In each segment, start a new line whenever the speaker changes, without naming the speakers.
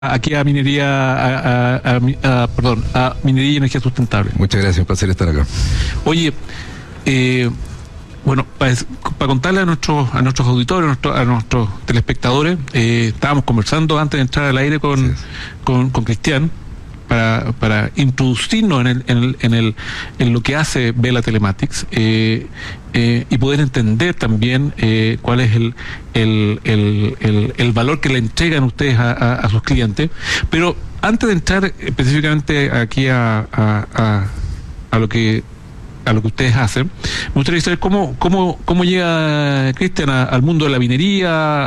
aquí a minería, a minería y energía sustentable.
Muchas gracias, un placer estar acá.
Oye, bueno, para contarle a nuestros auditores, a nuestros telespectadores, estábamos conversando antes de entrar al aire con Cristian para introducirnos en lo que hace Vela Telematics y poder entender también cuál es el valor que le entregan ustedes a sus clientes. Pero antes de entrar específicamente aquí a lo que ustedes hacen, me gustaría saber cómo llega Cristian al mundo de la minería,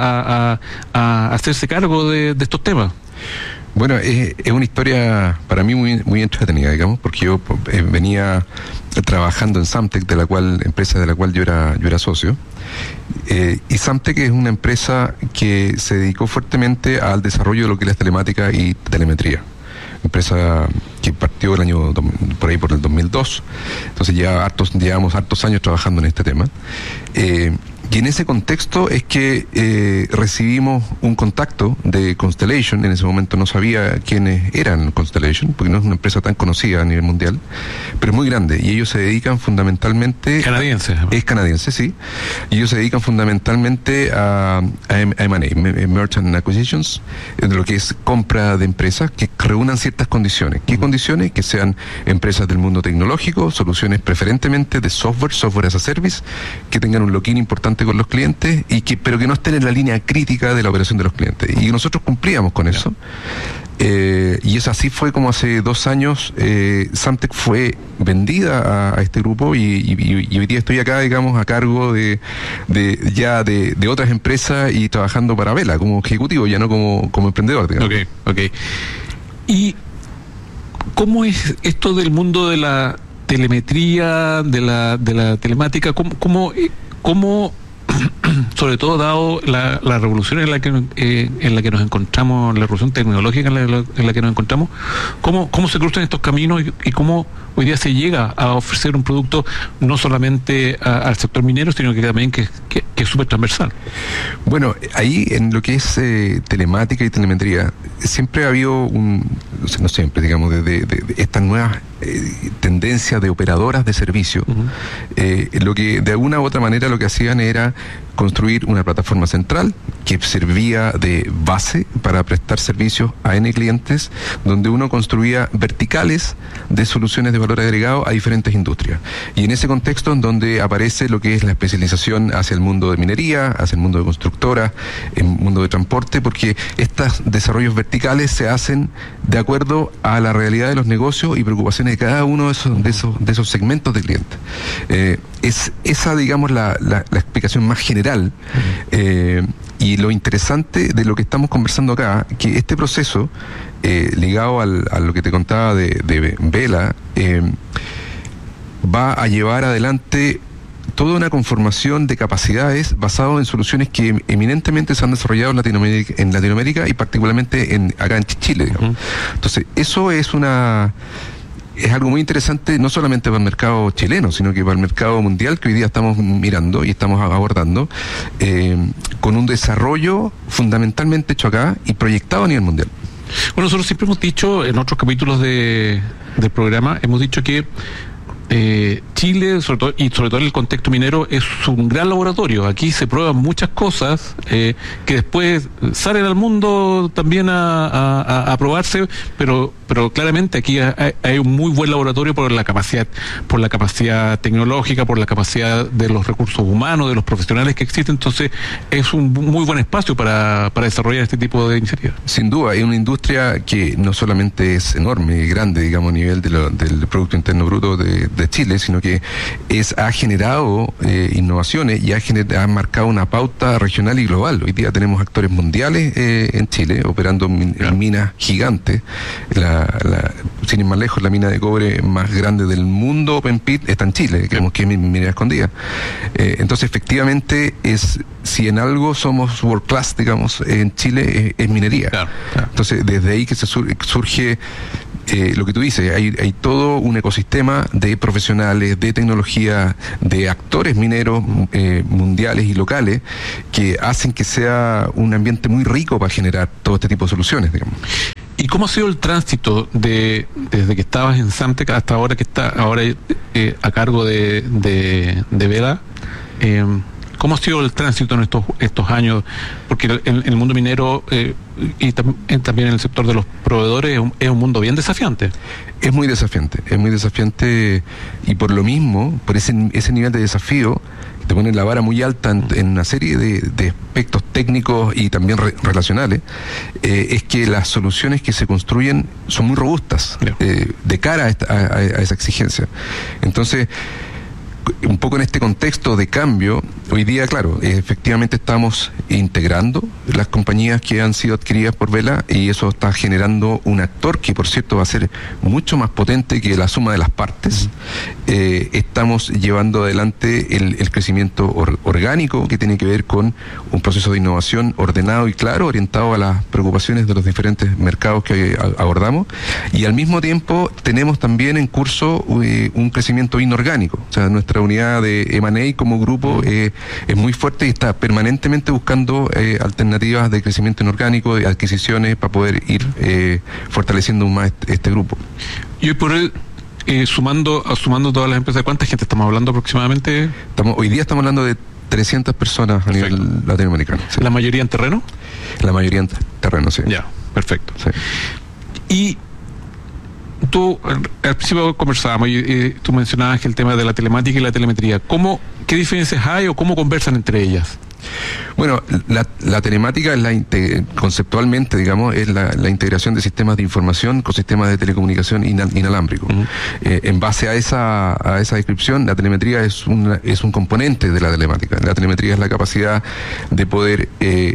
a hacerse cargo de estos temas.
Bueno, es una historia para mí muy entretenida, digamos, porque yo venía trabajando en Samtec, empresa de la cual yo era socio. Y Samtec es una empresa que se dedicó fuertemente al desarrollo de lo que es la telemática y telemetría. Empresa que partió por el 2002, entonces llevamos hartos años trabajando en este tema. Y en ese contexto es que recibimos un contacto de Constellation. En ese momento no sabía quiénes eran Constellation, porque no es una empresa tan conocida a nivel mundial, pero es muy grande, y ellos se dedican fundamentalmente...
Canadiense.
Es canadiense, sí. Y ellos se dedican fundamentalmente a M&A, Merchant Acquisitions, de lo que es compra de empresas que reúnan ciertas condiciones. ¿Qué condiciones? Que sean empresas del mundo tecnológico, soluciones preferentemente de software as a service, que tengan un lock-in importante con los clientes, pero que no estén en la línea crítica de la operación de los clientes. Y nosotros cumplíamos con eso. Y es así fue como hace 2 años Samtec fue vendida a este grupo, y hoy día estoy acá, digamos, a cargo de otras empresas y trabajando para Vela como ejecutivo, ya no como emprendedor, digamos.
Okay. ¿Y cómo es esto del mundo de la telemetría, de la telemática? ¿Cómo sobre todo dado la revolución en la que nos encontramos, la revolución tecnológica en la que nos encontramos, cómo se cruzan estos caminos y cómo hoy día se llega a ofrecer un producto no solamente al sector minero, sino que también que es súper transversal?
Bueno, ahí en lo que es telemática y telemetría, siempre ha habido no siempre, digamos, de estas nuevas tendencias de operadoras de servicio. Lo que de alguna u otra manera lo que hacían era construir una plataforma central que servía de base para prestar servicios a N clientes, donde uno construía verticales de soluciones de valor agregado a diferentes industrias. Y en ese contexto en donde aparece lo que es la especialización hacia el mundo de minería, hacia el mundo de constructora, el mundo de transporte, porque estos desarrollos verticales se hacen de acuerdo a la realidad de los negocios y preocupaciones de cada uno de esos segmentos de clientes. Es esa, digamos, la explicación más general. Y lo interesante de lo que estamos conversando acá, que este proceso, ligado a lo que te contaba de Vela, va a llevar adelante toda una conformación de capacidades basado en soluciones que eminentemente se han desarrollado en Latinoamérica y particularmente acá en Chile, digamos. Entonces, eso es algo muy interesante, no solamente para el mercado chileno, sino que para el mercado mundial, que hoy día estamos mirando y estamos abordando, con un desarrollo fundamentalmente hecho acá y proyectado a nivel mundial.
Bueno, nosotros siempre hemos dicho, en otros capítulos del programa, hemos dicho que Chile, sobre todo en el contexto minero, es un gran laboratorio. Aquí se prueban muchas cosas que después salen al mundo también a probarse, pero claramente aquí hay un muy buen laboratorio por la capacidad tecnológica, por la capacidad de los recursos humanos, de los profesionales que existen. Entonces es un muy buen espacio para desarrollar este tipo de iniciativas.
Sin duda, es una industria que no solamente es enorme y grande, digamos, a nivel del Producto Interno Bruto de Chile, sino que ha generado innovaciones y ha marcado una pauta regional y global. Hoy día tenemos actores mundiales en Chile operando en minas gigantes. Sin ir más lejos, la mina de cobre más grande del mundo, Open Pit, está en Chile, que es minería escondida. Entonces, efectivamente, si en algo somos world class, digamos, en Chile es minería. Claro. Entonces, desde ahí que se surge lo que tú dices, hay todo un ecosistema de profesionales, de tecnología, de actores mineros mundiales y locales que hacen que sea un ambiente muy rico para generar todo este tipo de soluciones, digamos.
¿Y cómo ha sido el tránsito desde que estabas en Samtec hasta ahora que está ahora a cargo de Vela? ¿Cómo ha sido el tránsito en estos años? Porque en el mundo minero y también en el sector de los proveedores es un mundo bien desafiante.
Es muy desafiante y por lo mismo, por ese nivel de desafío, te ponen la vara muy alta en una serie de aspectos técnicos y también relacionales, es que las soluciones que se construyen son muy robustas de cara a esa exigencia. Entonces, un poco en este contexto de cambio, hoy día, claro, efectivamente estamos integrando las compañías que han sido adquiridas por Vela y eso está generando un actor que, por cierto, va a ser mucho más potente que la suma de las partes. Estamos llevando adelante el crecimiento orgánico que tiene que ver con un proceso de innovación ordenado y claro, orientado a las preocupaciones de los diferentes mercados que abordamos, y al mismo tiempo tenemos también en curso un crecimiento inorgánico. O sea, nuestra unidad de M&A como grupo es muy fuerte y está permanentemente buscando alternativas de crecimiento inorgánico, de adquisiciones, para poder ir fortaleciendo aún más este grupo.
Y hoy por hoy, sumando todas las empresas, ¿cuánta gente estamos hablando aproximadamente?
Hoy día estamos hablando de 300 personas a nivel latinoamericano. Sí.
¿La mayoría en terreno?
La mayoría en terreno, sí.
Ya, perfecto.
Sí.
Y tú, al principio conversábamos y tú mencionabas que el tema de la telemática y la telemetría, ¿qué diferencias hay o cómo conversan entre ellas?
Bueno, la telemática es conceptualmente, digamos, es la integración de sistemas de información con sistemas de telecomunicación inalámbricos. En base a esa descripción, la telemetría es un componente de la telemática. La telemetría es la capacidad de poder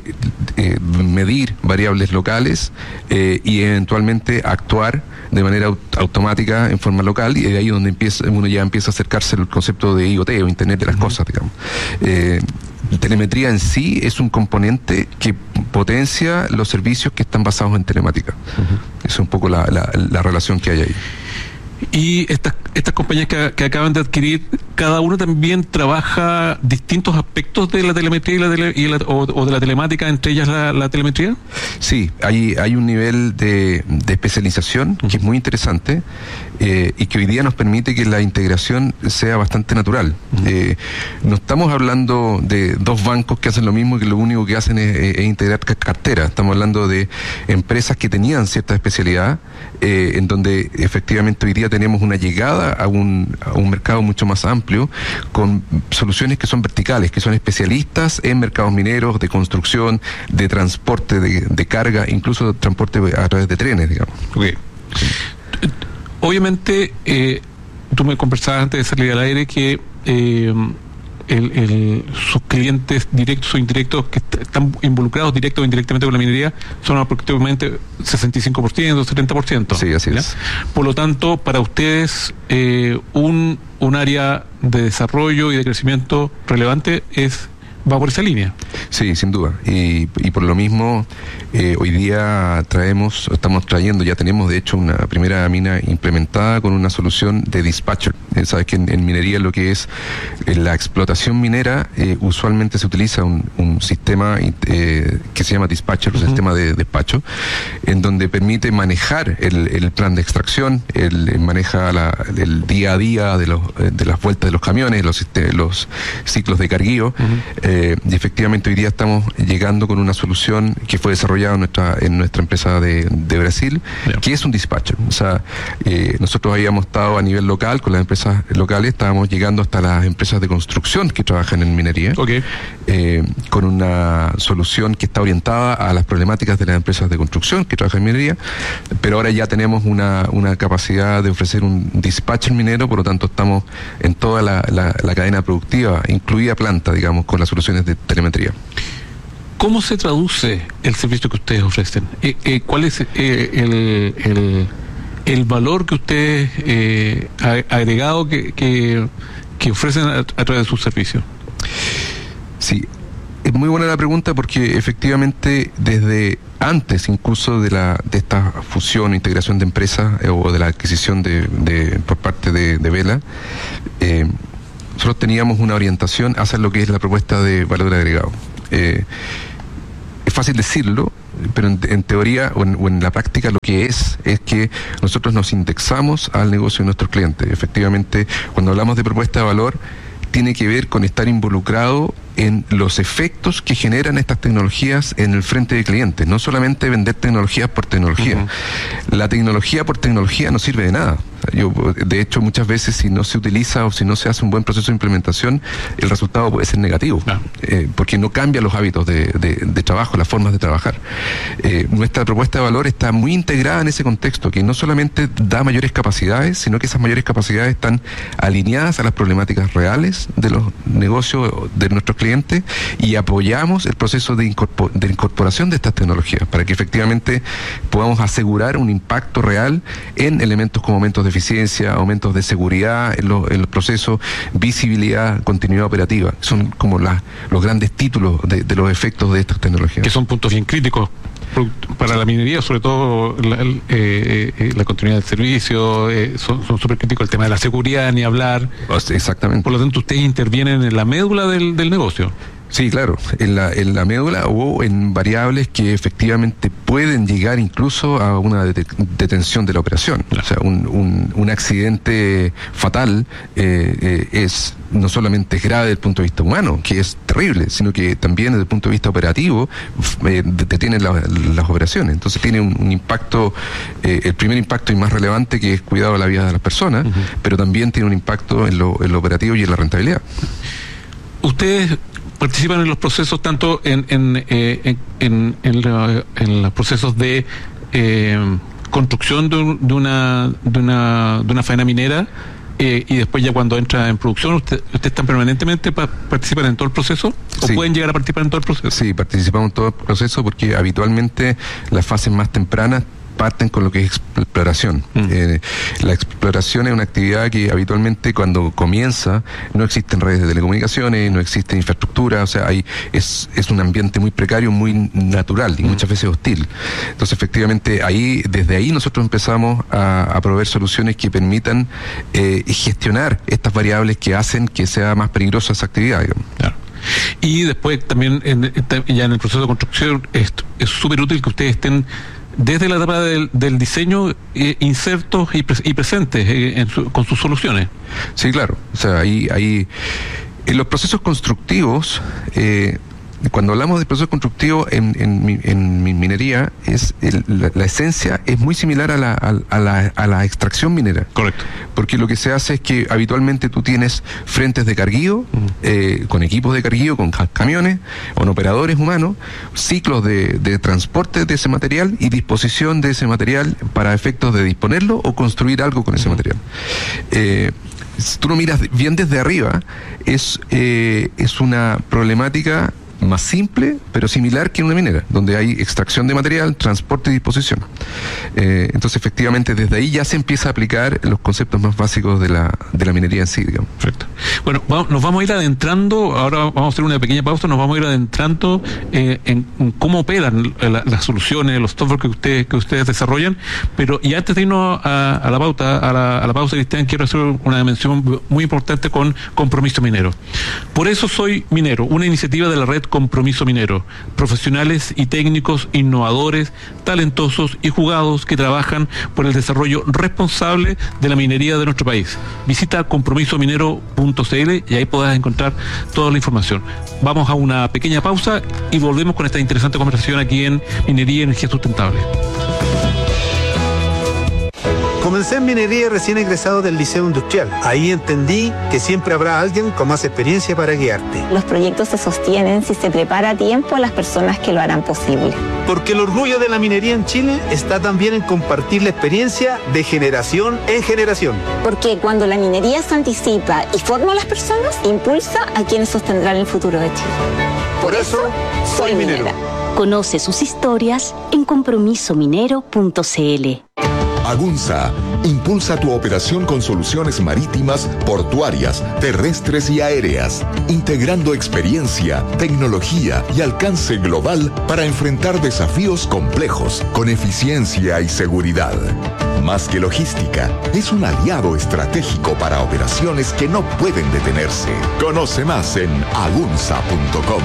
medir variables locales y eventualmente actuar de manera automática en forma local, y de ahí donde uno ya empieza a acercarse al concepto de IoT o Internet de las cosas, digamos. Telemetría en sí es un componente que potencia los servicios que están basados en telemática. Esa es un poco la relación que hay ahí.
Y estas compañías que acaban de adquirir, cada una también trabaja distintos aspectos de la telemetría o de la telemática, entre ellas la telemetría.
Sí, hay un nivel de especialización que es muy interesante y que hoy día nos permite que la integración sea bastante natural. No estamos hablando de dos bancos que hacen lo mismo y que lo único que hacen es integrar cartera. Estamos hablando de empresas que tenían cierta especialidad, en donde efectivamente hoy día tenemos una llegada a un mercado mucho más amplio, con soluciones que son verticales, que son especialistas en mercados mineros, de construcción, de transporte de carga, incluso de transporte a través de trenes, digamos.
Okay. Obviamente, tú me conversabas antes de salir al aire que sus clientes directos o indirectos que están involucrados directo o indirectamente con la minería son aproximadamente 65%, 70%.
Sí, así es.
Por lo tanto, para ustedes, un área de desarrollo y de crecimiento relevante va por esa línea.
Sí, sin duda. Y por lo mismo, hoy día estamos trayendo, ya tenemos de hecho una primera mina implementada con una solución de dispatcher. Sabes que en minería lo que es la explotación minera, usualmente se utiliza un sistema que se llama dispatcher, un sistema de despacho, en donde permite manejar el plan de extracción, maneja el día a día de las vueltas de los camiones, los ciclos de carguío. Y efectivamente hoy día estamos llegando con una solución que fue desarrollada en nuestra empresa de Brasil, que es un dispatcher. O sea, nosotros habíamos estado a nivel local con las empresas locales, estábamos llegando hasta las empresas de construcción que trabajan en minería, con una solución que está orientada a las problemáticas de las empresas de construcción que trabajan en minería, pero ahora ya tenemos una capacidad de ofrecer un dispatcher minero, por lo tanto estamos en toda la cadena productiva, incluida planta, digamos, con las soluciones de telemetría.
¿Cómo se traduce el servicio que ustedes ofrecen? ¿Cuál es el valor que ustedes agregado que ofrecen a través de sus servicios?
Sí, es muy buena la pregunta porque efectivamente desde antes incluso de esta fusión o integración de empresas o de la adquisición por parte de Vela, nosotros teníamos una orientación hacia lo que es la propuesta de valor agregado. Es fácil decirlo, pero en teoría o en la práctica lo que es que nosotros nos indexamos al negocio de nuestros clientes. Efectivamente, cuando hablamos de propuesta de valor, tiene que ver con estar involucrado en los efectos que generan estas tecnologías en el frente de clientes, no solamente vender tecnologías por tecnología. Uh-huh. La tecnología por tecnología no sirve de nada. De hecho, muchas veces si no se utiliza o si no se hace un buen proceso de implementación, el resultado puede ser negativo, porque no cambia los hábitos de trabajo, las formas de trabajar. Nuestra propuesta de valor está muy integrada en ese contexto, que no solamente da mayores capacidades, sino que esas mayores capacidades están alineadas a las problemáticas reales de los negocios de nuestros clientes, y apoyamos el proceso de incorporación de estas tecnologías para que efectivamente podamos asegurar un impacto real en elementos como aumentos de eficiencia, aumentos de seguridad en los procesos, visibilidad, continuidad operativa. Son como los grandes títulos de los efectos de estas tecnologías. Que
son puntos bien críticos para la minería, sobre todo la continuidad del servicio, son súper críticos el tema de la seguridad, ni hablar.
Exactamente.
Por lo tanto, ustedes intervienen en la médula del negocio.
Sí, claro, en la médula o en variables que efectivamente pueden llegar incluso a una detención de la operación. Claro. O sea, un accidente fatal es no solamente grave desde el punto de vista humano, que es terrible, sino que también desde el punto de vista operativo detiene las operaciones. Entonces tiene un impacto, el primer impacto y más relevante, que es cuidado de la vida de las personas, uh-huh, pero también tiene un impacto en lo operativo y en la rentabilidad.
Ustedes participan en los procesos tanto en los procesos de construcción de una faena minera, y después ya cuando entra en producción, ¿ustedes están permanentemente participan en todo el proceso? ¿O sí, pueden llegar a participar en todo el proceso?
Sí, participamos en todo el proceso porque habitualmente las fases más tempranas parten con lo que es exploración. La exploración es una actividad que habitualmente cuando comienza no existen redes de telecomunicaciones, no existe infraestructura, o sea, es un ambiente muy precario, muy natural y muchas veces hostil. Entonces, efectivamente, desde ahí nosotros empezamos a proveer soluciones que permitan gestionar estas variables que hacen que sea más peligrosa esa actividad, digamos.
Claro. Y después también ya en el proceso de construcción es súper útil que ustedes estén desde la etapa del diseño insertos y presentes con sus soluciones.
Sí, claro. O sea, ahí en los procesos constructivos, cuando hablamos de procesos constructivos en minería, la esencia es muy similar a la extracción minera.
Correcto.
Porque lo que se hace es que habitualmente tú tienes frentes de carguío, con equipos de carguío, con camiones, con operadores humanos, ciclos de transporte de ese material y disposición de ese material para efectos de disponerlo o construir algo con ese material. Si tú lo miras bien desde arriba, es una problemática más simple, pero similar que en una minera, donde hay extracción de material, transporte y disposición. Entonces, efectivamente, desde ahí ya se empieza a aplicar los conceptos más básicos de la minería en sí, digamos.
Perfecto. Bueno, nos vamos a ir adentrando, ahora vamos a hacer una pequeña pausa, nos vamos a ir adentrando en cómo operan las soluciones, los software que ustedes desarrollan, pero y antes de irnos a la pausa, Cristian, quiero hacer una mención muy importante con Compromiso Minero. Por eso soy minero, una iniciativa de la red Compromiso Minero, profesionales y técnicos innovadores, talentosos y jugados que trabajan por el desarrollo responsable de la minería de nuestro país. Visita compromisominero.cl y ahí podrás encontrar toda la información. Vamos a una pequeña pausa y volvemos con esta interesante conversación aquí en Minería y Energía Sustentable.
Comencé en minería recién egresado del Liceo Industrial. Ahí entendí que siempre habrá alguien con más experiencia para guiarte.
Los proyectos se sostienen si se prepara a tiempo a las personas que lo harán posible.
Porque el orgullo de la minería en Chile está también en compartir la experiencia de generación en generación.
Porque cuando la minería se anticipa y forma a las personas, impulsa a quienes sostendrán el futuro de Chile.
Por eso, soy minero.
Conoce sus historias en compromisominero.cl. Agunza impulsa tu operación con soluciones marítimas, portuarias, terrestres y aéreas, integrando experiencia, tecnología y alcance global para enfrentar desafíos complejos con eficiencia y seguridad. Más que logística, es un aliado estratégico para operaciones que no pueden detenerse. Conoce más en agunza.com.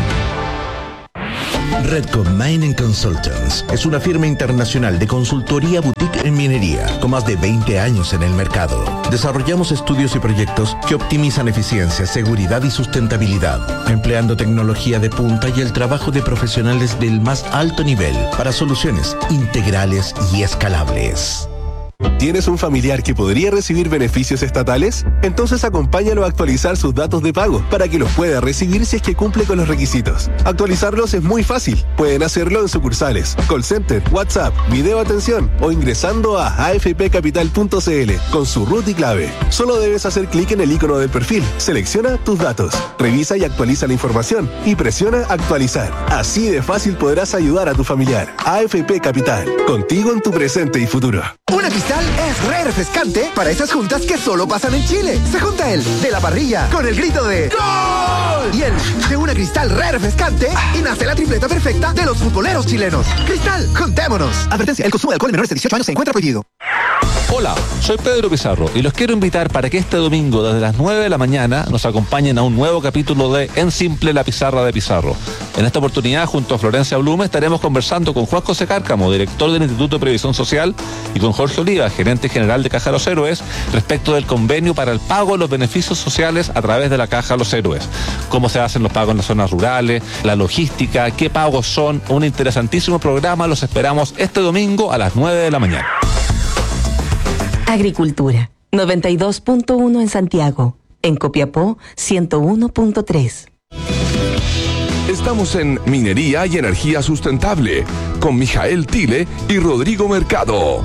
Redcon Mining Consultants es una firma internacional de consultoría boutique en minería con más de 20 años en el mercado. Desarrollamos estudios y proyectos que optimizan eficiencia, seguridad y sustentabilidad, empleando tecnología de punta y el trabajo de profesionales del más alto nivel para soluciones integrales y escalables.
¿Tienes un familiar que podría recibir beneficios estatales? Entonces acompáñalo a actualizar sus datos de pago para que los pueda recibir si es que cumple con los requisitos. Actualizarlos es muy fácil. Pueden hacerlo en sucursales, call center, WhatsApp, video atención o ingresando a afpcapital.cl con su root y clave. Solo debes hacer clic en el icono del perfil, selecciona tus datos, revisa y actualiza la información y presiona actualizar. Así de fácil podrás ayudar a tu familiar. AFP Capital, contigo en tu presente y futuro.
Una Cristal es re refrescante para esas juntas que solo pasan en Chile. Se junta el de la parrilla con el grito de ¡Gol! Y el de una Cristal re refrescante y nace la tripleta perfecta de los futboleros chilenos. Cristal, juntémonos. Advertencia, el consumo de alcohol en menores de 18 años se encuentra prohibido.
Hola, soy Pedro Pizarro y los quiero invitar para que este domingo desde las 9 de la mañana nos acompañen a un nuevo capítulo de En Simple, la pizarra de Pizarro. En esta oportunidad, junto a Florencia Blume, estaremos conversando con Juan José Cárcamo, director del Instituto de Previsión Social, y con Jorge Oliva, gerente general de Caja Los Héroes, respecto del convenio para el pago de los beneficios sociales a través de la Caja Los Héroes. Cómo se hacen los pagos en las zonas rurales, la logística, qué pagos son. Un interesantísimo programa, los esperamos este domingo a las 9 de la mañana.
Agricultura, 92.1 en Santiago, en Copiapó, 101.3.
Estamos en Minería y Energía Sustentable, con Mijael Tile y Rodrigo Mercado.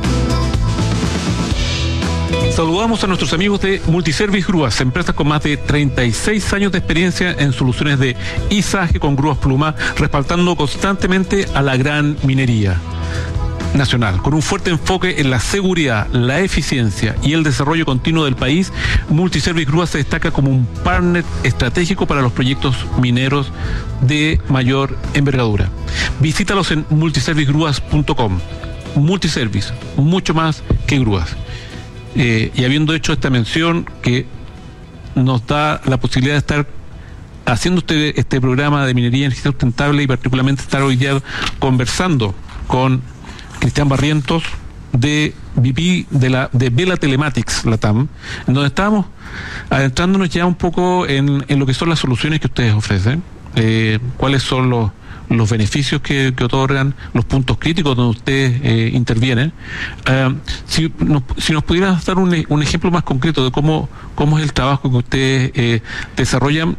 Saludamos a nuestros amigos de Multiservice Grúas, empresas con más de 36 años de experiencia en soluciones de izaje con grúas pluma, respaldando constantemente a la gran minería nacional. Con un fuerte enfoque en la seguridad, la eficiencia y el desarrollo continuo del país, Multiservice Grúas se destaca como un partner estratégico para los proyectos mineros de mayor envergadura. Visítalos en multiservicegrúas.com. Multiservice, mucho más que grúas. Y habiendo hecho esta mención que nos da la posibilidad de estar haciendo este programa de minería y energía sustentable, y particularmente estar hoy día conversando con Cristian Barrientos de VP de Vela Telematics Latam, en donde estábamos adentrándonos ya un poco en lo que son las soluciones que ustedes ofrecen, cuáles son los beneficios que otorgan, los puntos críticos donde ustedes intervienen. Si nos pudieras dar un ejemplo más concreto de cómo es el trabajo que ustedes desarrollan,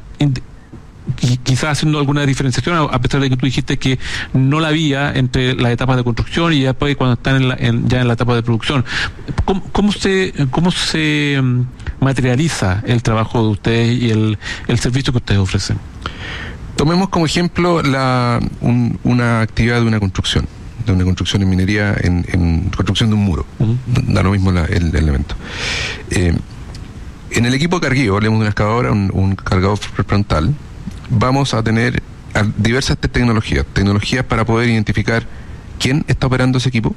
quizás haciendo alguna diferenciación, a pesar de que tú dijiste que no la había entre las etapas de construcción y después cuando están ya en la etapa de producción. ¿Cómo se materializa el trabajo de ustedes y el servicio que ustedes ofrecen?
Tomemos como ejemplo una actividad de una construcción en minería, en construcción de un muro. Da lo mismo el elemento. En el equipo de cargueo, hablemos de una excavadora, un cargador frontal, vamos a tener diversas tecnologías para poder identificar quién está operando ese equipo,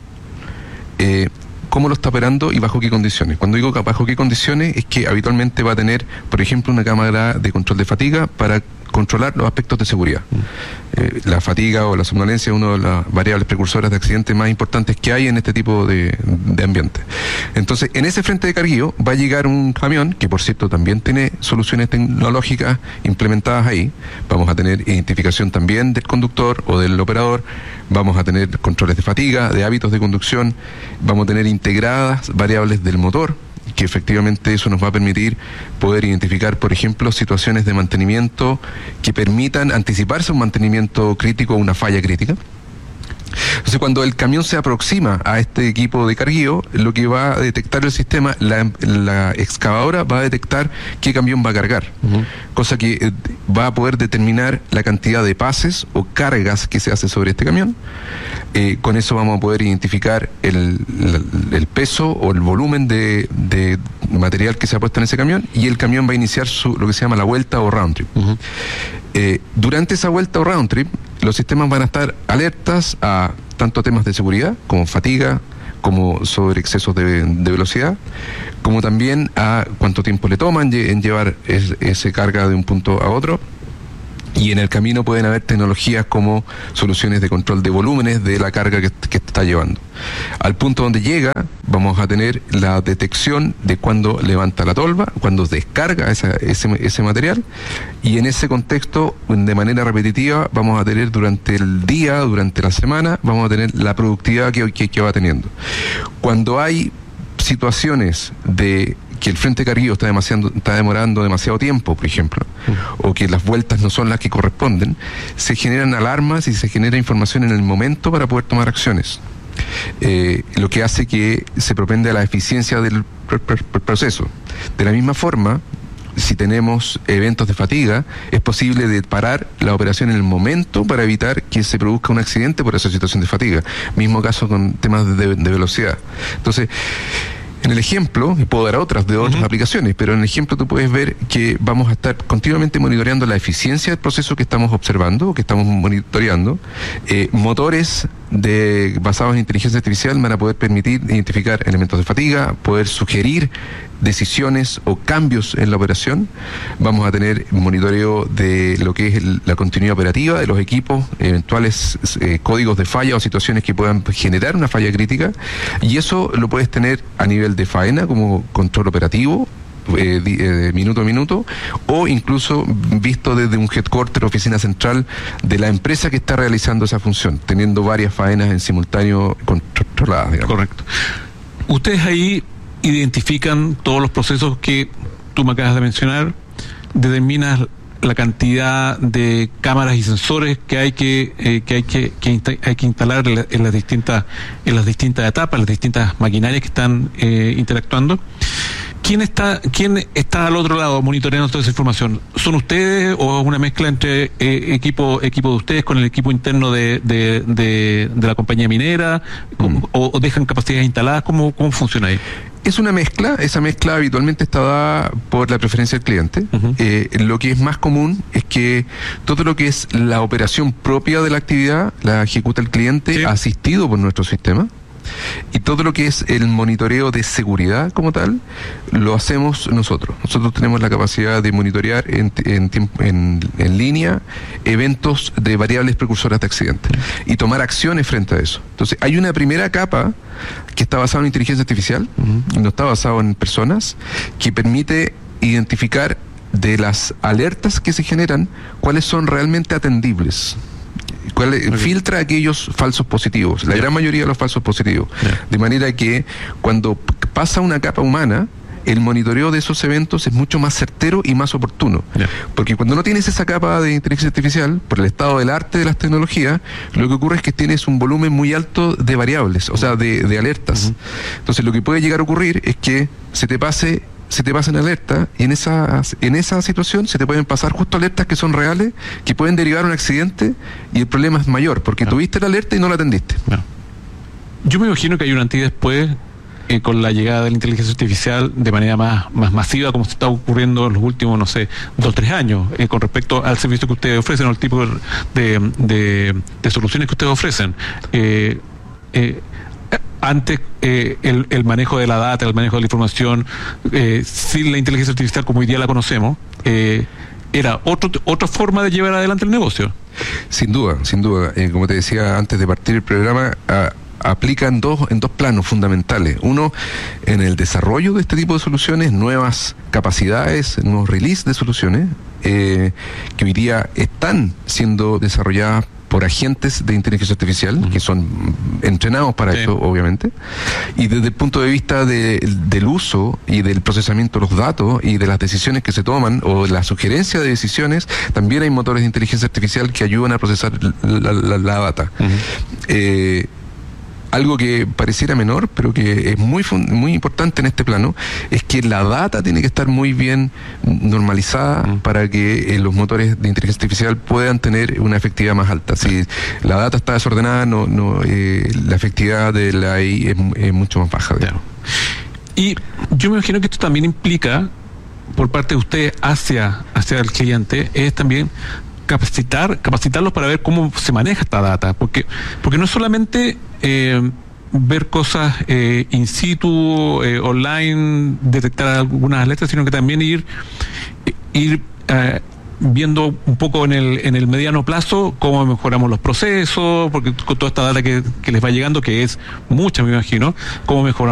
cómo lo está operando y bajo qué condiciones. Cuando digo bajo qué condiciones, es que habitualmente va a tener, por ejemplo, una cámara de control de fatiga para controlar los aspectos de seguridad. La fatiga o la somnolencia es una de las variables precursoras de accidentes más importantes que hay en este tipo de ambiente. Entonces, en ese frente de cargueo va a llegar un camión, que por cierto también tiene soluciones tecnológicas implementadas ahí. Vamos a tener identificación también del conductor o del operador, vamos a tener controles de fatiga, de hábitos de conducción, vamos a tener integradas variables del motor, que efectivamente eso nos va a permitir poder identificar, por ejemplo, situaciones de mantenimiento que permitan anticiparse a un mantenimiento crítico o una falla crítica. Entonces, cuando el camión se aproxima a este equipo de carguío, lo que va a detectar el sistema, la excavadora va a detectar qué camión va a cargar, cosa que va a poder determinar la cantidad de pases o cargas que se hace sobre este camión. Con eso vamos a poder identificar el peso o el volumen de material que se ha puesto en ese camión, y el camión va a iniciar lo que se llama la vuelta o round trip. Durante esa vuelta o round trip, los sistemas van a estar alertas a tanto temas de seguridad, como fatiga, como sobre excesos de velocidad, como también a cuánto tiempo le toman en llevar esa carga de un punto a otro. Y en el camino pueden haber tecnologías como soluciones de control de volúmenes de la carga que está llevando. Al punto donde llega, vamos a tener la detección de cuando levanta la tolva, cuando descarga ese material, y en ese contexto, de manera repetitiva, vamos a tener durante el día, durante la semana, vamos a tener la productividad que va teniendo. Cuando hay situaciones de que el frente de carguío está demorando demasiado tiempo, por ejemplo, o que las vueltas no son las que corresponden, se generan alarmas y se genera información en el momento para poder tomar acciones. Lo que hace que se propende a la eficiencia del proceso. De la misma forma, si tenemos eventos de fatiga, es posible parar la operación en el momento para evitar que se produzca un accidente por esa situación de fatiga. Mismo caso con temas de velocidad. Entonces, en el ejemplo, y puedo dar otras aplicaciones, pero en el ejemplo tú puedes ver que vamos a estar continuamente monitoreando la eficiencia del proceso que estamos observando, o que estamos monitoreando. Motores basados en inteligencia artificial van a poder permitir identificar elementos de fatiga, poder sugerir decisiones o cambios en la operación. Vamos a tener monitoreo de lo que es la continuidad operativa de los equipos, eventuales códigos de falla o situaciones que puedan generar una falla crítica, y eso lo puedes tener a nivel de faena como control operativo, minuto a minuto, o incluso visto desde un headquarter, oficina central de la empresa que está realizando esa función, teniendo varias faenas en simultáneo controladas, digamos.
Correcto. Ustedes ahí identifican todos los procesos que tú me acabas de mencionar, determinas la cantidad de cámaras y sensores que hay que instalar en las distintas etapas, las distintas maquinarias que están interactuando. ¿Quién está al otro lado monitoreando toda esa información? ¿Son ustedes o es una mezcla entre equipo de ustedes con el equipo interno de la compañía minera? ¿O dejan capacidades instaladas? ¿Cómo funciona ahí?
Es una mezcla, esa mezcla habitualmente está dada por la preferencia del cliente. Lo que es más común es que todo lo que es la operación propia de la actividad la ejecuta el cliente, asistido por nuestro sistema. Y todo lo que es el monitoreo de seguridad como tal, lo hacemos nosotros. Nosotros tenemos la capacidad de monitorear en línea eventos de variables precursoras de accidentes y tomar acciones frente a eso. Entonces, hay una primera capa que está basada en inteligencia artificial, no está basada en personas, que permite identificar de las alertas que se generan cuáles son realmente atendibles. Filtra aquellos falsos positivos, la gran mayoría de los falsos positivos, de manera que cuando pasa una capa humana, el monitoreo de esos eventos es mucho más certero y más oportuno, porque cuando no tienes esa capa de inteligencia artificial, por el estado del arte de las tecnologías, lo que ocurre es que tienes un volumen muy alto de variables, o sea, de alertas. Entonces lo que puede llegar a ocurrir es que se te pasen alertas, y en esa situación se te pueden pasar justo alertas que son reales, que pueden derivar un accidente, y el problema es mayor, porque tuviste la alerta y no la atendiste.
Yo me imagino que hay un antes y después con la llegada de la inteligencia artificial de manera más masiva, como se está ocurriendo en los últimos, 2 o 3 años, con respecto al servicio que ustedes ofrecen, o el tipo de soluciones que ustedes ofrecen. Antes el manejo de la data, el manejo de la información, sin la inteligencia artificial como hoy día la conocemos, era otra forma de llevar adelante el negocio.
Sin duda. Como te decía antes de partir el programa, aplica en dos planos fundamentales. Uno, en el desarrollo de este tipo de soluciones, nuevas capacidades, nuevos releases de soluciones, que hoy día están siendo desarrolladas por agentes de inteligencia artificial, que son entrenados para esto, obviamente, y desde el punto de vista del uso y del procesamiento de los datos y de las decisiones que se toman, o la sugerencia de decisiones, también hay motores de inteligencia artificial que ayudan a procesar la data. Algo que pareciera menor, pero que es muy importante en este plano, es que la data tiene que estar muy bien normalizada para que los motores de inteligencia artificial puedan tener una efectividad más alta. Si la data está desordenada, la efectividad de la AI es mucho más baja.
Y yo me imagino que esto también implica, por parte de usted hacia el cliente, es también capacitarlos para ver cómo se maneja esta data, porque no es solamente ver cosas in situ, online, detectar algunas letras, sino que también ir viendo un poco en el mediano plazo cómo mejoramos los procesos, porque con toda esta data que les va llegando, que es mucha, me imagino, cómo mejoramos